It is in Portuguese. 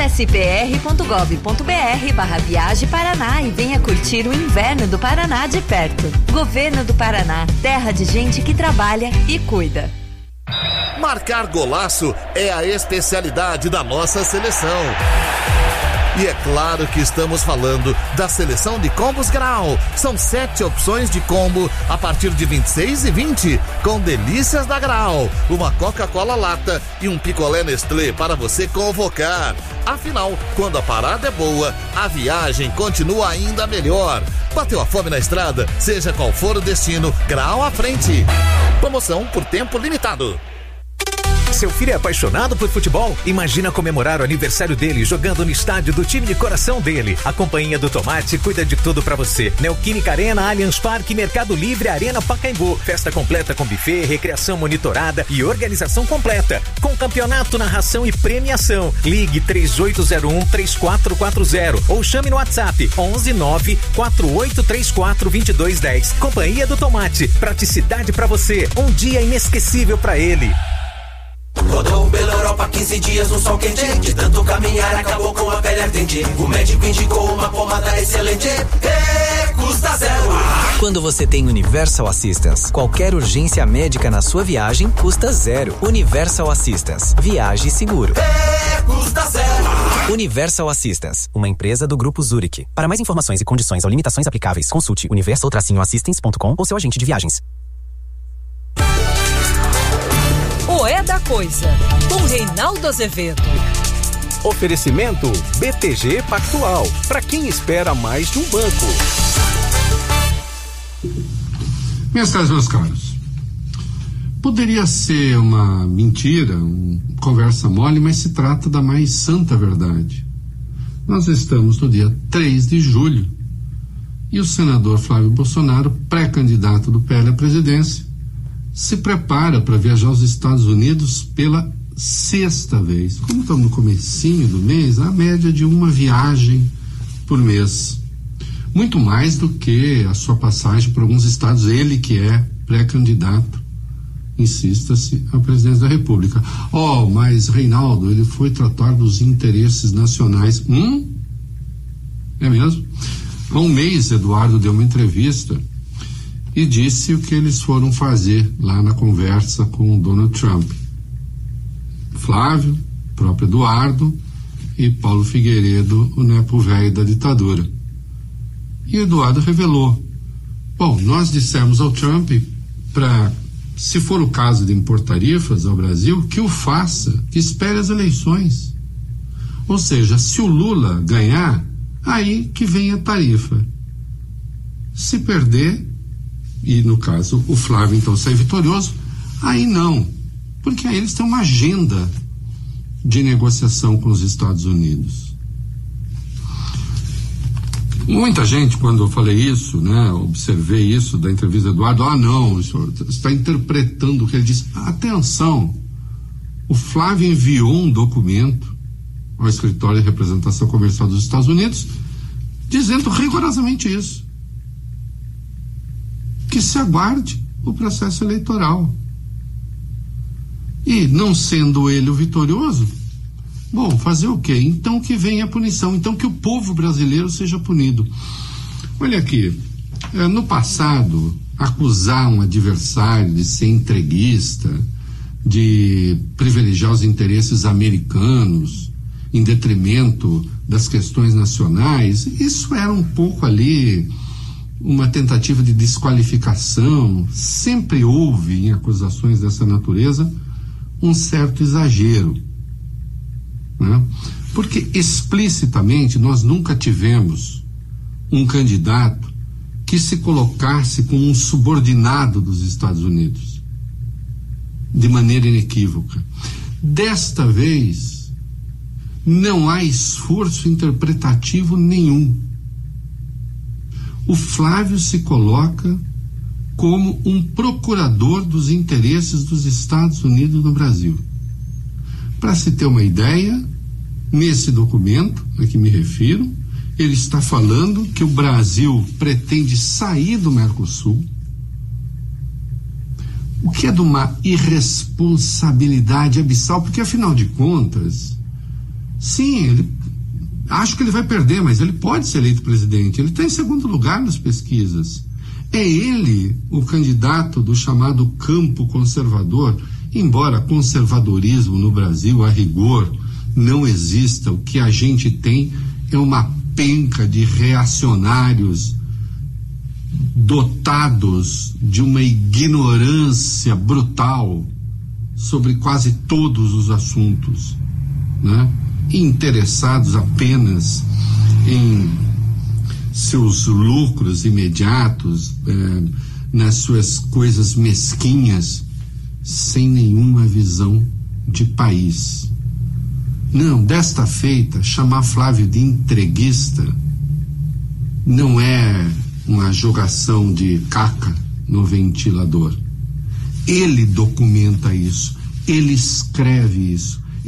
mspr.gov.br/Viagem Paraná e venha curtir o inverno do Paraná de perto. Governo do Paraná, terra de gente que trabalha e cuida. Marcar golaço é a especialidade da nossa seleção. E é claro que estamos falando da seleção de combos Grau. São 7 opções de combo a partir de 26,20, com delícias da Grau, uma Coca-Cola lata e um picolé Nestlé para você convocar. Afinal, quando a parada é boa, a viagem continua ainda melhor. Bateu a fome na estrada? Seja qual for o destino, Grau à frente. Promoção por tempo limitado. Seu filho é apaixonado por futebol? Imagina comemorar o aniversário dele jogando no estádio do time de coração dele. A Companhia do Tomate cuida de tudo pra você. Neoquímica Arena, Allianz Parque, Mercado Livre, Arena Pacaembu. Festa completa com buffet, recreação monitorada e organização completa. Com campeonato, narração e premiação. Ligue 3801-3440 ou chame no WhatsApp 119-4834-2210. Companhia do Tomate. Praticidade pra você. Um dia inesquecível pra ele. Rodou pela Europa 15 dias no sol quente. De tanto caminhar acabou com a pele ardente. O médico indicou uma pomada excelente. Custa zero. Quando você tem Universal Assistance, qualquer urgência médica na sua viagem custa zero. Universal Assistance. Viaje seguro. Custa zero. Universal Assistance, uma empresa do Grupo Zurich. Para mais informações e condições ou limitações aplicáveis, consulte universal-assistance.com ou seu agente de viagens. O É da Coisa, com Reinaldo Azevedo. Oferecimento BTG Pactual, para quem espera mais de um banco. Meus caros, poderia ser uma mentira, uma conversa mole, mas se trata da mais santa verdade. Nós estamos no dia 3 de julho e o senador Flávio Bolsonaro, pré-candidato do PL à presidência, se prepara para viajar aos Estados Unidos pela 6ª vez. Como estamos no comecinho do mês, a média de uma viagem por mês. Muito mais do que a sua passagem por alguns estados, ele que é pré-candidato, insista-se, à presidência da República. Mas Reinaldo, ele foi tratar dos interesses nacionais. É mesmo? Há um mês, Eduardo deu uma entrevista e disse o que eles foram fazer lá na conversa com o Donald Trump. Flávio, próprio Eduardo e Paulo Figueiredo, o nepo velho da ditadura. E Eduardo revelou: nós dissemos ao Trump para, se for o caso de impor tarifas ao Brasil, que o faça, que espere as eleições. Ou seja, se o Lula ganhar, aí que vem a tarifa. Se perder, e no caso o Flávio então sair vitorioso, aí não, porque aí eles têm uma agenda de negociação com os Estados Unidos. Muita gente, quando eu falei isso, observei isso da entrevista do Eduardo, não, o senhor está interpretando o que ele disse. Atenção, o Flávio enviou um documento ao escritório de representação comercial dos Estados Unidos dizendo rigorosamente isso, que se aguarde o processo eleitoral. E não sendo ele o vitorioso, fazer o quê? Então que venha a punição, então que o povo brasileiro seja punido. Olha aqui, no passado, acusar um adversário de ser entreguista, de privilegiar os interesses americanos em detrimento das questões nacionais, isso era um pouco ali uma tentativa de desqualificação. Sempre houve em acusações dessa natureza um certo exagero, porque explicitamente nós nunca tivemos um candidato que se colocasse como um subordinado dos Estados Unidos de maneira inequívoca. Desta vez não há esforço interpretativo nenhum. O Flávio se coloca como um procurador dos interesses dos Estados Unidos no Brasil. Para se ter uma ideia, nesse documento a que me refiro, ele está falando que o Brasil pretende sair do Mercosul, o que é de uma irresponsabilidade abissal, porque afinal de contas, Sim, acho que ele vai perder, mas ele pode ser eleito presidente. Ele está em segundo lugar nas pesquisas. É ele o candidato do chamado campo conservador, embora conservadorismo no Brasil, a rigor, não exista. O que a gente tem é uma penca de reacionários dotados de uma ignorância brutal sobre quase todos os assuntos, né? Interessados apenas em seus lucros imediatos, nas suas coisas mesquinhas, sem nenhuma visão de país. Não, desta feita, chamar Flávio de entreguista não é uma jogação de caca no ventilador. Ele documenta isso, ele escreve isso,